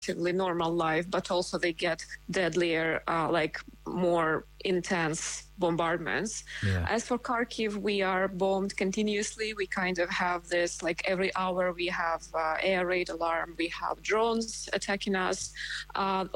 relatively normal life, but also they get deadlier, like more intense bombardments. Yeah. As for Kharkiv, we are bombed continuously. We kind of have this, like every hour we have air raid alarm, we have drones attacking us.